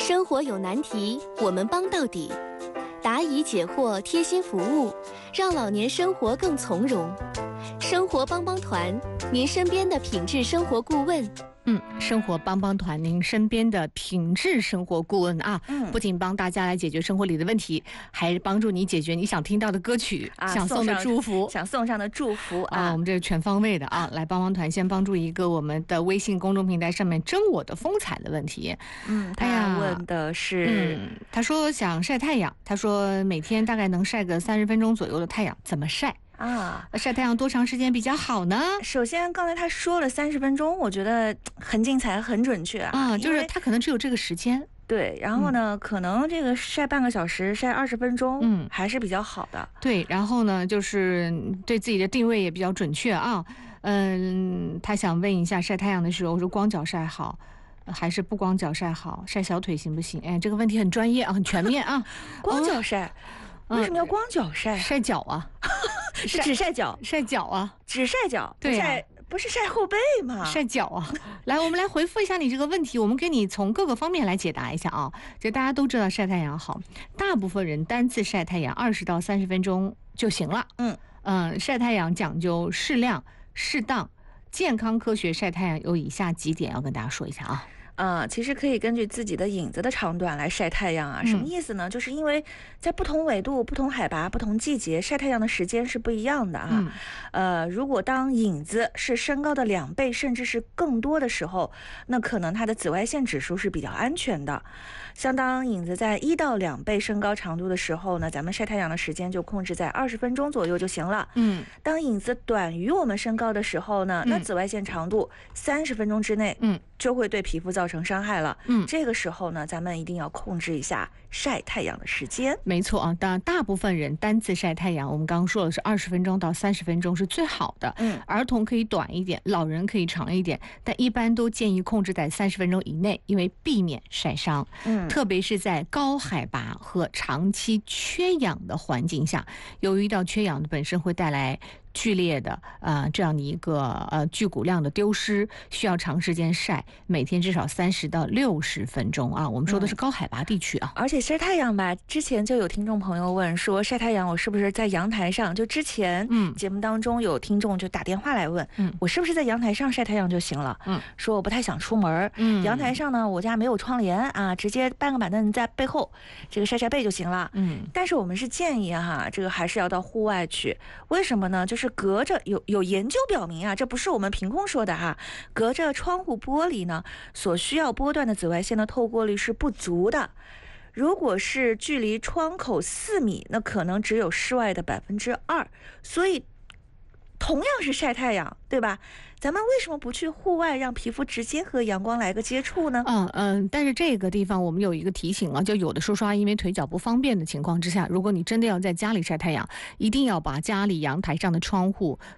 生活有难题，我们帮到底。答疑解惑，贴心服务，让老年生活更从容。生活帮帮团，您身边的品质生活顾问。 生活帮帮团，您身边的品质生活顾问啊，不仅帮大家来解决生活里的问题，还帮助你解决你想听到的歌曲，想送的祝福， 想送上的祝福啊， 我们这是全方位的啊。来帮帮团，先帮助一个我们的微信公众平台上面争我的风采的问题。 他问的是， 他说想晒太阳，他说每天大概能晒个30分钟左右的太阳，怎么晒？晒太阳多长时间比较好呢？ 首先刚才他说了30分钟，我觉得很精彩很准确就是他可能只有这个时间。 对，然后呢，可能这个晒半个小时，晒20分钟，还是比较好的。 对，然后呢，就是对自己的定位也比较准确啊。他想问一下，晒太阳的时候是光脚晒好，还是不光脚晒好？晒小腿行不行？这个问题很专业啊，很全面啊。 光脚晒。为什么要光脚晒？ 晒脚啊， 是只晒脚？ 晒脚啊， 只晒脚？ 对啊， 不是晒后背吗？ 晒脚啊！来，我们来回复一下你这个问题，我们给你从各个方面来解答一下啊。就大家都知道晒太阳好，大部分人单次晒太阳20到30分钟就行了。晒太阳讲究适量、适当，健康科学晒太阳有以下几点要跟大家说一下啊。 其实可以根据自己的影子的长短来晒太阳啊。什么意思呢？就是因为在不同纬度、不同海拔、不同季节，晒太阳的时间是不一样的啊。如果当影子是身高的2倍甚至是更多的时候，那可能它的紫外线指数是比较安全的。像当影子在1到2倍身高长度的时候呢，咱们晒太阳的时间就控制在20分钟左右就行了。当影子短于我们身高的时候呢，那紫外线长度30分钟之内，就会对皮肤造成伤害了。这个时候呢，咱们一定要控制一下晒太阳的时间。 没错啊，当然大部分人单次晒太阳，我们刚刚说的是20分钟到30分钟是最好的。儿童可以短一点，老人可以长一点，但一般都建议控制在30分钟以内，因为避免晒伤。特别是在高海拔和长期缺氧的环境下，由于到缺氧本身会带来剧烈的这样的一个巨骨量的丢失，需要长时间晒，每天至少30到60分钟啊。我们说的是高海拔地区啊。 而且晒太阳吧，之前就有听众朋友问说，晒太阳我是不是在阳台上？就之前节目当中有听众就打电话来问，我是不是在阳台上晒太阳就行了？说我不太想出门，阳台上呢我家没有窗帘啊，直接搬个板凳在背后这个晒晒背就行了。但是我们是建议这个还是要到户外去。为什么呢？就是隔着有研究表明这不是我们凭空说的隔着窗户玻璃呢，所需要波段的紫外线的透过率是不足的。如果是距离窗口4米，那可能只有室外的2%。所以同样是晒太阳，对吧？咱们为什么不去户外，让皮肤直接和阳光来个接触呢？ 但是这个地方我们有一个提醒就有的说因为腿脚不方便的情况之下，如果你真的要在家里晒太阳，一定要把家里阳台上的窗户